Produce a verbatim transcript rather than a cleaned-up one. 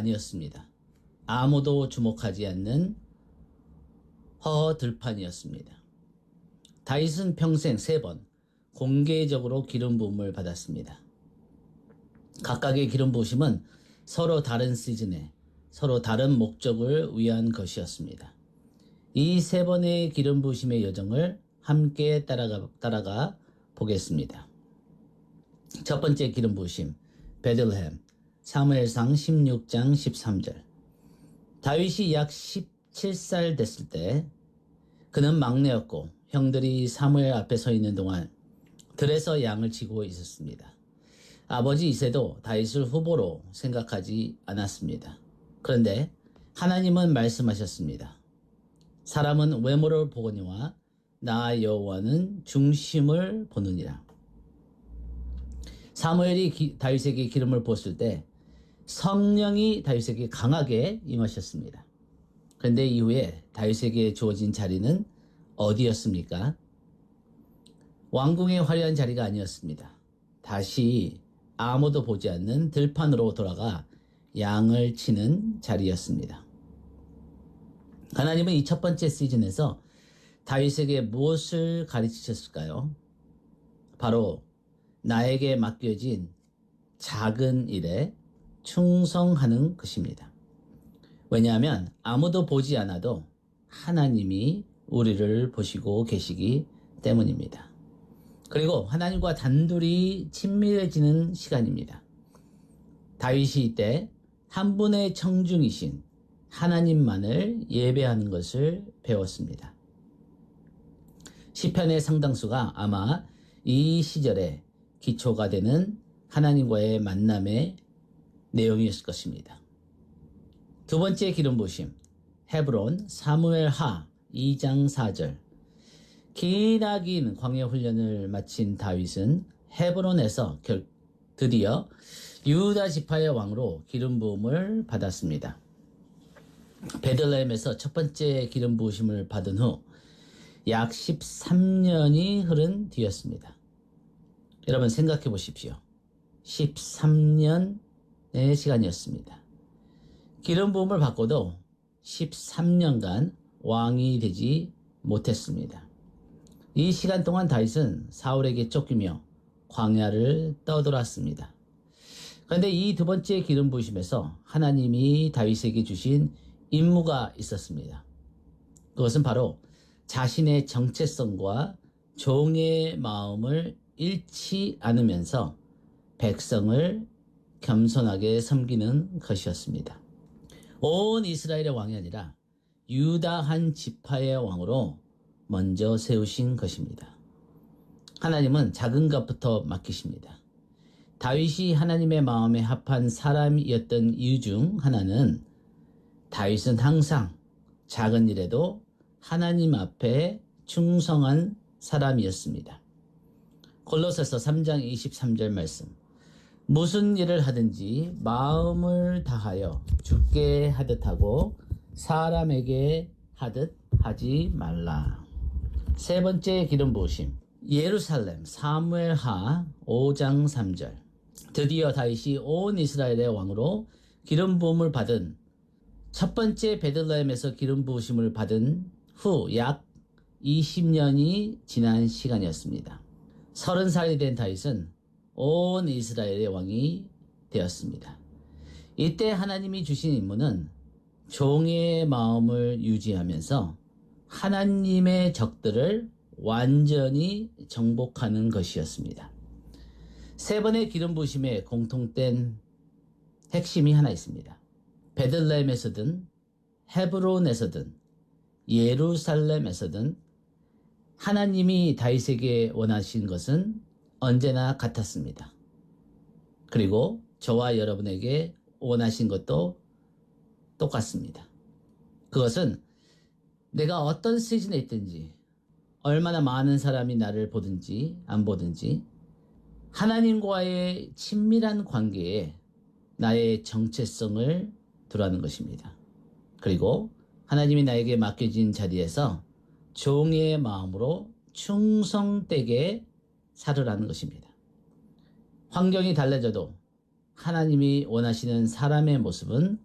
아니었습니다. 아무도 주목하지 않는 허들판이었습니다. 다윗은 평생 세 번 공개적으로 기름 부음을 받았습니다. 각각의 기름 부으심은 서로 다른 시즌에 서로 다른 목적을 위한 것이었습니다. 이 세 번의 기름 부으심의 여정을 함께 따라가, 따라가 보겠습니다. 첫 번째 기름 부으심, 베들레헴, 사무엘상 십육 장 십삼 절. 다윗이 약 십칠 살 됐을 때 그는 막내였고 형들이 사무엘 앞에 서 있는 동안 들에서 양을 치고 있었습니다. 아버지 이새도 다윗을 후보로 생각하지 않았습니다. 그런데 하나님은 말씀하셨습니다. 사람은 외모를 보거니와 나 여호와는 중심을 보느니라. 사무엘이 기, 다윗에게 기름을 부었을 때 성령이 다윗에게 강하게 임하셨습니다. 그런데 이후에 다윗에게 주어진 자리는 어디였습니까? 왕궁의 화려한 자리가 아니었습니다. 다시 아무도 보지 않는 들판으로 돌아가 양을 치는 자리였습니다. 하나님은 이 첫 번째 시즌에서 다윗에게 무엇을 가르치셨을까요? 바로 나에게 맡겨진 작은 일에 충성하는 것입니다. 왜냐하면 아무도 보지 않아도 하나님이 우리를 보시고 계시기 때문입니다. 그리고 하나님과 단둘이 친밀해지는 시간입니다. 다윗이 이때 한 분의 청중이신 하나님만을 예배하는 것을 배웠습니다. 시편의 상당수가 아마 이 시절에 기초가 되는 하나님과의 만남의 내용이었을 것입니다. 두 번째 기름 부으심, 헤브론 사무엘하 이 장 사 절. 기나긴 광야 훈련을 마친 다윗은 헤브론에서 결, 드디어 유다 지파의 왕으로 기름 부음을 받았습니다. 베들레헴에서 첫 번째 기름 부으심을 받은 후 약 십삼 년이 흐른 뒤였습니다. 여러분 생각해 보십시오. 십삼 년의 시간이었습니다. 기름 부음을 받고도 십삼 년간 왕이 되지 못했습니다. 이 시간 동안 다윗은 사울에게 쫓기며 광야를 떠돌았습니다. 그런데 이 두 번째 기름 부으심에서 하나님이 다윗에게 주신 임무가 있었습니다. 그것은 바로 자신의 정체성과 종의 마음을 잃지 않으면서 백성을 겸손하게 섬기는 것이었습니다. 온 이스라엘의 왕이 아니라 유다 한 지파의 왕으로 먼저 세우신 것입니다. 하나님은 작은 것부터 맡기십니다. 다윗이 하나님의 마음에 합한 사람이었던 이유 중 하나는 다윗은 항상 작은 일에도 하나님 앞에 충성한 사람이었습니다. 골로새서 삼 장 이십삼 절 말씀. 무슨 일을 하든지 마음을 다하여 주께 하듯 하고 사람에게 하듯 하지 말라. 세 번째 기름 부으심, 예루살렘 사무엘하 오 장 삼 절. 드디어 다윗이 온 이스라엘의 왕으로 기름 부음을 받은 첫 번째 베들레헴에서 기름 부으심을 받은 후 약 이십 년이 지난 시간이었습니다. 서른 살이 된 다윗은 온 이스라엘의 왕이 되었습니다. 이때 하나님이 주신 임무는 종의 마음을 유지하면서 하나님의 적들을 완전히 정복하는 것이었습니다. 세 번의 기름 부으심의 공통된 핵심이 하나 있습니다. 베들레헴에서든 헤브론에서든 예루살렘에서든 하나님이 다윗에게 원하신 것은 언제나 같았습니다. 그리고 저와 여러분에게 원하신 것도 똑같습니다. 그것은 내가 어떤 시즌에 있든지 얼마나 많은 사람이 나를 보든지 안 보든지 하나님과의 친밀한 관계에 나의 정체성을 두라는 것입니다. 그리고 하나님이 나에게 맡겨진 자리에서 종의 마음으로 충성되게 살으라는 것입니다. 환경이 달라져도 하나님이 원하시는 사람의 모습은